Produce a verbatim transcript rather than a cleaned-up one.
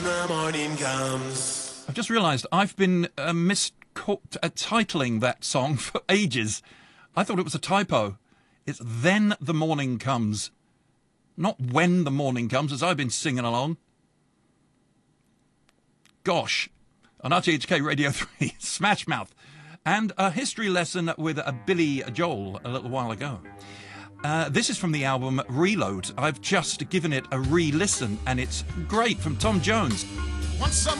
The morning comes. I've just realised I've been uh, mis-titling that song for ages. I thought it was a typo. It's Then the Morning Comes. Not When the Morning Comes, as I've been singing along. Gosh. On R T H K Radio three, Smash Mouth. And a history lesson with uh, Billy Joel a little while ago. Uh, this is from the album Reload. I've just given it a re-listen, and it's great, from Tom Jones. Want some